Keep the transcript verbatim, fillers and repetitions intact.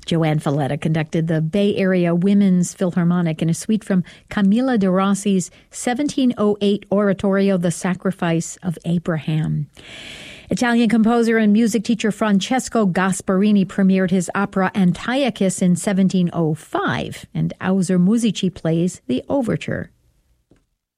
Joanne Falletta conducted the Bay Area Women's Philharmonic in a suite from Camilla de Rossi's seventeen oh eight oratorio, The Sacrifice of Abraham. Italian composer and music teacher Francesco Gasparini premiered his opera Antiochus in seventeen oh five, and Auser Musici plays the overture